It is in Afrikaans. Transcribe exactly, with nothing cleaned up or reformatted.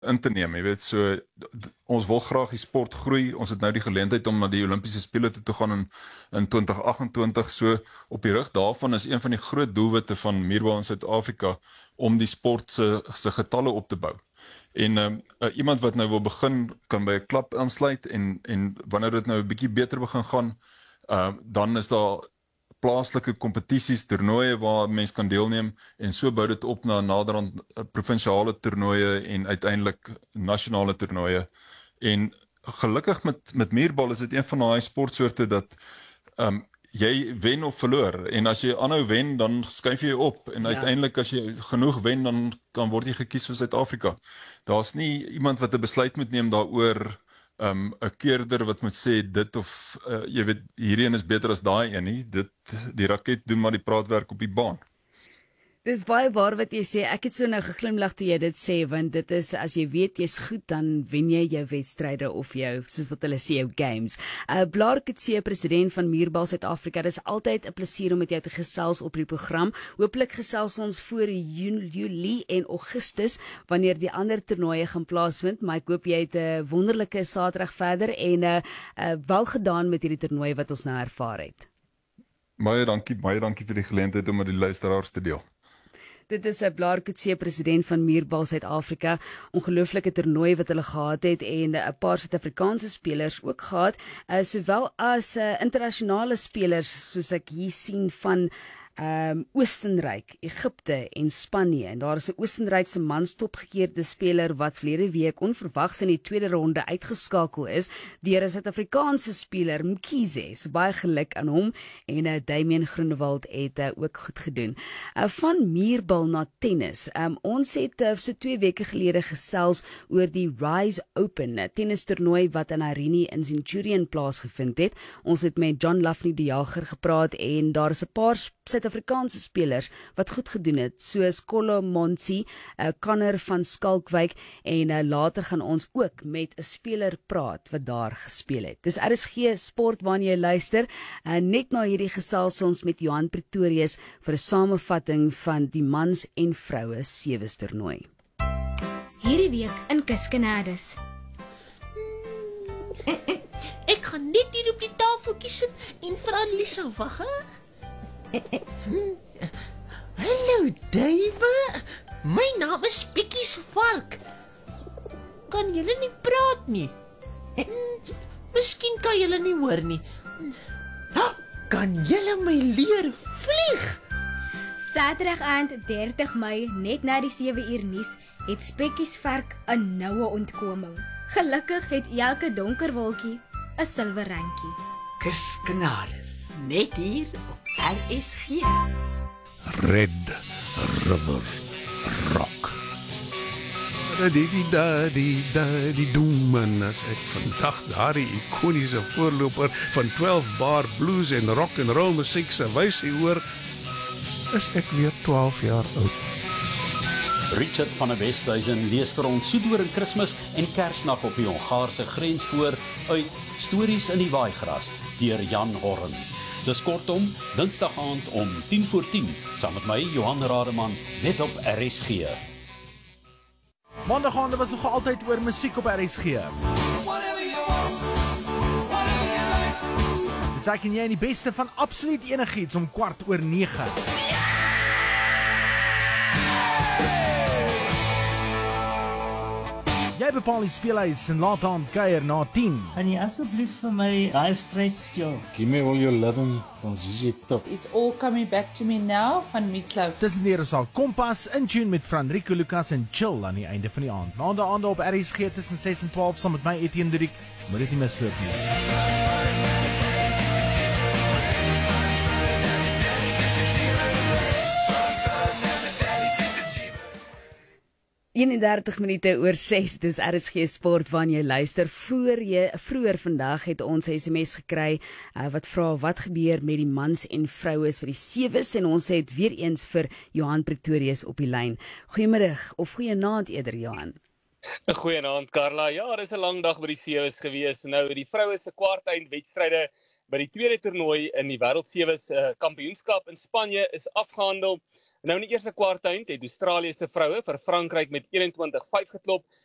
in te neem, jy weet, so, ons wil graag die sport groei, ons het nou die geleentheid om na die Olympiese Spele toe te gaan in, in twintig agt-en-twintig, so op die rug daarvan is een van die groot doelwitte van Muurbal in Suid-Afrika, om die sport se, se getalle op te bou. En um, uh, iemand wat nou wil begin, kan by 'n klap aansluit, en, en wanneer dit nou 'n bietjie beter begin gaan, uh, dan is daar plaaslike kompetisies, toernooie waar mense kan deelneem, en so bou dit op na naderhand provinsiale toernooie en uiteindelik nasionale toernooie. En gelukkig met, met muurbal is dit een van daai sportsoorte dat um, jy wen of verloor, en as jy aanhou wen, dan skuif jy op, en ja. uiteindelik as jy genoeg wen, dan, dan word jy gekies vir Suid-Afrika. Daar's nie iemand wat 'n besluit moet neem daaroor, um, 'n keerder wat moet sê, dit of, uh, jy weet, hierdie een is beter as daai een nie, dit, die raket doen maar die praatwerk op die baan. Dis baie waar wat jy sê. Ek het so nou geglimlag toe jy dit sê, want dit is, as jy weet jy's goed, dan wen jy jou wedstryde of jou, soos wat hulle sê, jou games. Uh, Blaar Coetzee, president van Muurbal Suid-Afrika, dis altyd 'n plesier om met jou te gesels op die program. Hooplik gesels ons voor Julie en Augustus, wanneer die ander toernooie gaan plaasvind, maar ek hoop jy het 'n wonderlike Saterdag verder, en uh, uh, welgedaan met hierdie toernooi wat ons nou ervaar het. Baie dankie, baie dankie vir die geleentheid om met die luisteraars te deel. Dit is 'n Blaar Coetzee, president van Muurbal Suid-Afrika. Ongelooflike toernooi wat hulle gehad het, en 'n paar Suid-Afrikaanse spelers ook gehad, uh, sowel as uh, internasionale spelers, soos ek hier sien van Um, Oostenryk, Egipte en Spanje. En daar is 'n Oostenrykse manstopgekeerde speler wat verlede week onverwags in die tweede ronde uitgeskakel is deur 'n Suid-Afrikaanse speler, Mkhize. So baie geluk aan hom, en uh, Damian Groenewald het uh, ook goed gedoen. Uh, van muurbal na tennis. Um, ons het uh, so twee weke gelede gesels oor die Rise Open, 'n tennistoernooi wat in Irene in Centurion plaasgevind het. Ons het met John Lafney die Jager gepraat, en daar is 'n paar Suid-Afrikaanse spelers wat goed gedoen het, soos Kolo Monsi, uh, Connor van Skalkwyk, en uh, later gaan ons ook met 'n speler praat wat daar gespeel het. Dis R S G Sport waarna jy luister. Uh, net na hierdie gesels ons met Johan Pretorius vir 'n samevatting van die mans en vroue sewees toernooi. Hierdie week in Kuskenades. Ek gaan net hier op die tafeltjie sit en vir Annelisa wag, hè? Hallo, Duiwe. My naam is Pikkies Vark. Kan julle nie praat nie? Miskien kan julle nie hoor nie. Kan julle my leer vlieg? Saterdag aand dertig Mei, net na die sewe uur nuus, het Spekkies Vark 'n noue ontkoming. Gelukkig het elke donker wolkie 'n silwer randjie. Kuskenades, net hier op R S G. Red River Rock. Die da die da die doen man, as ek vandag daardie ikoniese voorloper van twaalf bar blues en rock and roll musiek se wysie hoor, is ek weer twaalf jaar oud. Richard van der Westhuizen lees vir ons Soedoring Kersfees en Kersnag op die Hongaarse grens voor uit Stories in die Waaigras deur Jan Horn. Dis kortom, Dinsdag aand om tien voor tien, saam met my, Johan Rademan, net op R S G. Maandag aande was nog altyd oor musiek op R S G. Dis ek en jy in die beste van absoluut enigiets om kwart oor nege. Jy bepaal die speelhuis en laat aan kuier na tien. Kan jy asseblief vir my daai stryd speel? Give me all your loving van Z Z Top. It's all coming back to me now van Meatloaf. Tussen die is al Kompas, in tune met Franrico Lucas en Chill aan die einde van die aand. Maandag aande op R S G tussen ses en twaalf saam met my Etienne Duriek. Moet dit nie misloop nie. eenendertig minute oor ses, dis R S G Sport waarna jy luister. Voor jy, vroeër vandag het ons 'n S M S gekry uh, wat vra wat gebeur met die mans en vroues vir die sewes, en ons het weer eens vir Johan Pretorius op die lyn. Goeiemiddag of goeienaand eerder, Johan. Goeienaand Carla. Ja, dis 'n lang dag by die sewes gewees. Nou die vroue se kwartfinale by die tweede toernooi in die wêreldsewes uh, kampioenskap in Spanje is afgehandel. Nou in die eerste kwartfinale het Australië se vroue vir Frankryk met eenentwintig vyf geklop